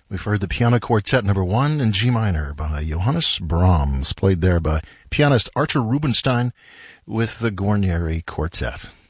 We've heard the Piano Quartet number 1 in G minor by Johannes Brahms, played there by pianist Artur Rubinstein with the Guarneri Quartet.